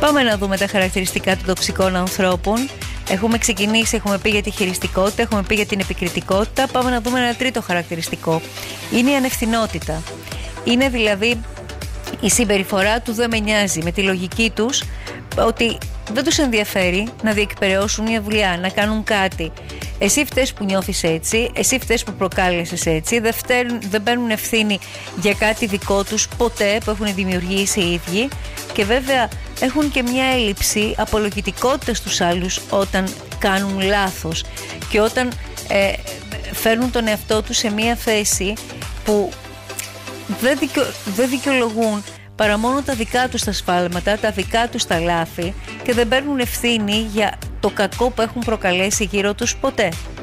Πάμε να δούμε τα χαρακτηριστικά των τοξικών ανθρώπων. Έχουμε ξεκινήσει, έχουμε πει για τη χειριστικότητα, έχουμε πει για την επικριτικότητα. Πάμε να δούμε ένα τρίτο χαρακτηριστικό. Είναι η ανευθυνότητα. Είναι δηλαδή η συμπεριφορά του δεν με νοιάζει, με τη λογική τους ότι δεν τους ενδιαφέρει να διεκπεραιώσουν μια δουλειά, να κάνουν κάτι. Εσύ φταίς που νιώθεις έτσι, εσύ φταίς που προκάλεσες έτσι, δεν παίρνουν ευθύνη για κάτι δικό τους ποτέ που έχουν δημιουργήσει οι ίδιοι, και βέβαια έχουν και μια έλλειψη απολογητικότητας στους άλλους όταν κάνουν λάθος και όταν φέρνουν τον εαυτό τους σε μια θέση που δεν δικαιολογούν παρά μόνο τα δικά τους τα σφάλματα, τα δικά τους τα λάθη, και δεν παίρνουν ευθύνη για το κακό που έχουν προκαλέσει γύρω τους ποτέ.